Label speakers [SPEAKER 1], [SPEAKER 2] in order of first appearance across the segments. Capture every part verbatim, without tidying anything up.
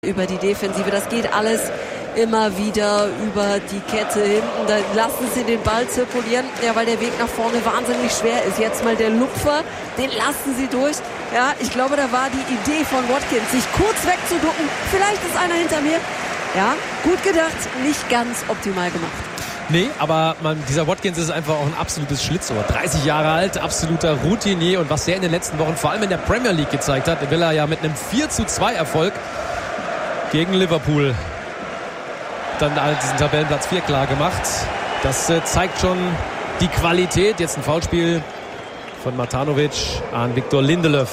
[SPEAKER 1] Über die Defensive, das geht alles immer wieder über die Kette hinten, da lassen sie den Ball zirkulieren, ja, weil der Weg nach vorne wahnsinnig schwer ist. Jetzt mal der Lupfer, den lassen sie durch. Ja, ich glaube, da war die Idee von Watkins, sich kurz wegzuducken, vielleicht ist einer hinter mir. Ja, gut gedacht, nicht ganz optimal gemacht.
[SPEAKER 2] Nee, aber man, dieser Watkins ist einfach auch ein absolutes Schlitzohr. dreißig Jahre alt, absoluter Routinier, und was er in den letzten Wochen vor allem in der Premier League gezeigt hat, will er ja mit einem vier zu zwei Erfolg gegen Liverpool dann diesen Tabellenplatz vier klar gemacht. Das äh, zeigt schon die Qualität. Jetzt ein Foulspiel von Matanovic an Victor Lindelöf.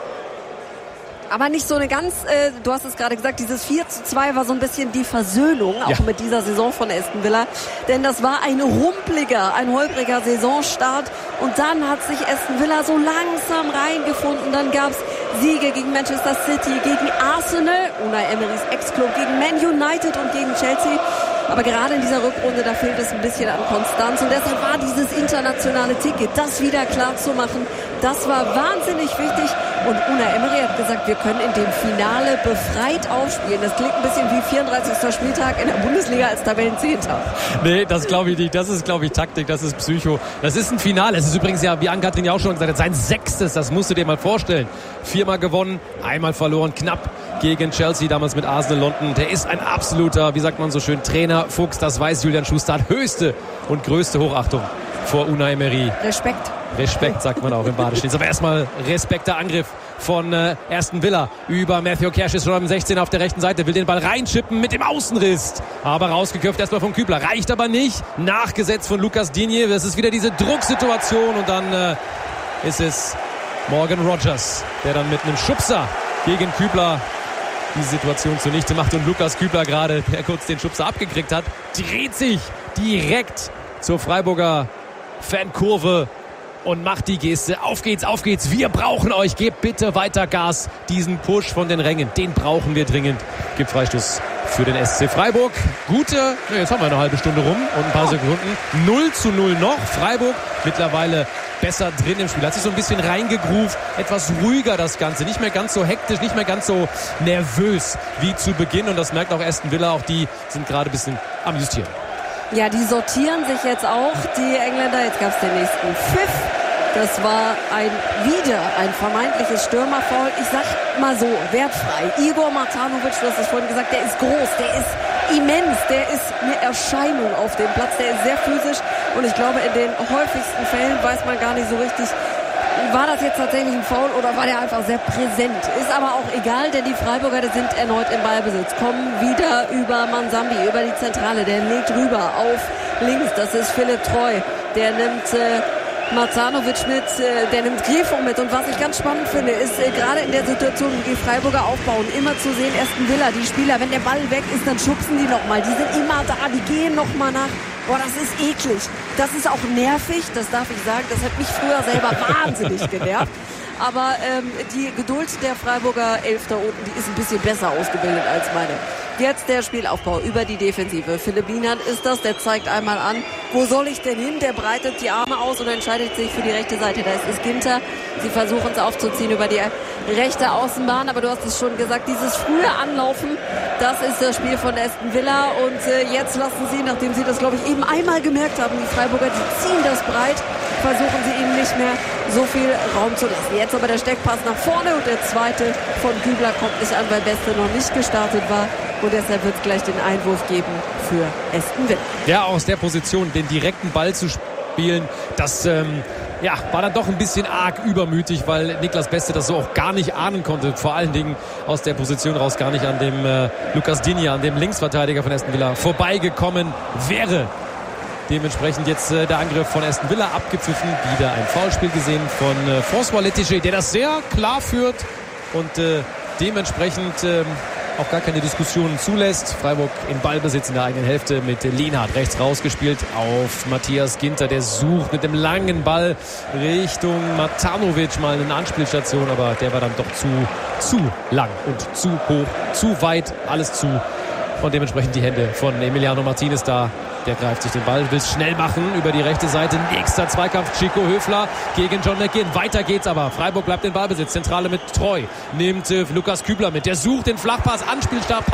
[SPEAKER 1] Aber nicht so eine ganz, äh, du hast es gerade gesagt, dieses vier zu zwei war so ein bisschen die Versöhnung, auch ja. mit dieser Saison von Aston Villa. Denn das war ein rumpeliger, ein holpriger Saisonstart. Und dann hat sich Aston Villa so langsam reingefunden. Dann gab es Siege gegen Manchester City, gegen Arsenal, Unai Emerys Ex-Club, gegen Man United und gegen Chelsea. Aber gerade in dieser Rückrunde, da fehlt es ein bisschen an Konstanz. Und deshalb war dieses internationale Ticket, das wieder klar zu machen, das war wahnsinnig wichtig. Und Unai Emery hat gesagt, wir können in dem Finale befreit aufspielen. Das klingt ein bisschen wie vierunddreißigster Spieltag in der Bundesliga als Tabellenzehnter.
[SPEAKER 2] Nee, das glaube ich nicht. Das ist, glaube ich, Taktik, das ist Psycho. Das ist ein Finale. Es ist übrigens ja, wie Ann-Kathrin ja auch schon gesagt hat, sein sechstes. Das musst du dir mal vorstellen. Viermal gewonnen, einmal verloren, knapp gegen Chelsea, damals mit Arsenal London. Der ist ein absoluter, wie sagt man so schön, Trainer Fuchs. Das weiß Julian Schuster. Hat höchste und größte Hochachtung vor Unai Emery.
[SPEAKER 1] Respekt.
[SPEAKER 2] Respekt, sagt man auch im Badestehen. Aber erstmal Respekt, der Angriff von äh, Aston Villa über Matthew Cash, ist schon am sechzehn auf der rechten Seite, will den Ball reinschippen mit dem Außenriss. Aber rausgeköpft erstmal von Kübler. Reicht aber nicht. Nachgesetzt von Lucas Digne. Das ist wieder diese Drucksituation. Und dann äh, ist es Morgan Rogers, der dann mit einem Schubser gegen Kübler die Situation zunichte macht. Und Lukas Kübler gerade, der kurz den Schubser abgekriegt hat, dreht sich direkt zur Freiburger Fankurve und macht die Geste. Auf geht's, auf geht's. Wir brauchen euch. Gebt bitte weiter Gas. Diesen Push von den Rängen, den brauchen wir dringend. Gibt Freistoß für den S C Freiburg. Gute, na, jetzt haben wir eine halbe Stunde rum und ein paar Sekunden. null zu null noch. Freiburg mittlerweile besser drin im Spiel. Hat sich so ein bisschen reingegroovt. Etwas ruhiger das Ganze. Nicht mehr ganz so hektisch, nicht mehr ganz so nervös wie zu Beginn. Und das merkt auch Aston Villa. Auch die sind gerade ein bisschen am Justieren.
[SPEAKER 1] Ja, die sortieren sich jetzt auch, die Engländer. Jetzt gab es den nächsten Pfiff. Das war ein wieder ein vermeintliches Stürmerfoul. Ich sag mal so, wertfrei. Igor Matanovic, du hast es vorhin gesagt, der ist groß, der ist immens, der ist eine Erscheinung auf dem Platz, der ist sehr physisch. Und ich glaube, in den häufigsten Fällen weiß man gar nicht so richtig, war das jetzt tatsächlich ein Foul oder war der einfach sehr präsent? Ist aber auch egal, denn die Freiburger sind erneut im Ballbesitz. Kommen wieder über Mansambi, über die Zentrale. Der legt rüber auf links. Das ist Philipp Treu. Der nimmt äh, Matanovic mit, äh, der nimmt Grifo mit. Und was ich ganz spannend finde, ist äh, gerade in der Situation, wie die Freiburger aufbauen, immer zu sehen, Aston Villa, die Spieler, wenn der Ball weg ist, dann schubsen die nochmal. Die sind immer da, die gehen nochmal nach. Boah, das ist eklig. Das ist auch nervig, das darf ich sagen. Das hat mich früher selber wahnsinnig genervt. Aber ähm, die Geduld der Freiburger Elf da unten, die ist ein bisschen besser ausgebildet als meine. Jetzt der Spielaufbau über die Defensive. Philipp Lienhardt ist das, der zeigt einmal an, wo soll ich denn hin? Der breitet die Arme aus und entscheidet sich für die rechte Seite. Da ist es Ginter. Sie versuchen es aufzuziehen über die rechte Außenbahn. Aber du hast es schon gesagt, dieses frühe Anlaufen, das ist das Spiel von Aston Villa. Und äh, jetzt lassen sie, nachdem sie das, glaube ich, eben einmal gemerkt haben, die Freiburger, die ziehen das breit, versuchen sie ihnen nicht mehr so viel Raum zu lassen. Jetzt aber der Steckpass nach vorne und der zweite von Kübler kommt nicht an, weil Beste noch nicht gestartet war. Und deshalb wird es gleich den Einwurf geben für Aston Villa.
[SPEAKER 2] Ja, aus der Position den direkten Ball zu spielen, das ähm, ja, war dann doch ein bisschen arg übermütig, weil Niklas Beste das so auch gar nicht ahnen konnte. Vor allen Dingen aus der Position raus gar nicht an dem äh, Lucas Digne, an dem Linksverteidiger von Aston Villa vorbeigekommen wäre. Dementsprechend jetzt äh, der Angriff von Aston Villa abgepfiffen. Wieder ein Foulspiel gesehen von äh, François Letticher, der das sehr klar führt und äh, dementsprechend äh, auch gar keine Diskussionen zulässt. Freiburg in Ballbesitz in der eigenen Hälfte mit Lienhardt rechts rausgespielt auf Matthias Ginter. Der sucht mit dem langen Ball Richtung Matanovic mal eine Anspielstation, aber der war dann doch zu, zu lang und zu hoch, zu weit, alles zu. Und dementsprechend die Hände von Emiliano Martinez da. Der greift sich den Ball, will es schnell machen über die rechte Seite. Nächster Zweikampf, Chico Höfler gegen John McGinn. Weiter geht's aber. Freiburg bleibt in Ballbesitz. Zentrale mit Treu. Nimmt äh, Lukas Kübler mit. Der sucht den Flachpass. Anspielstab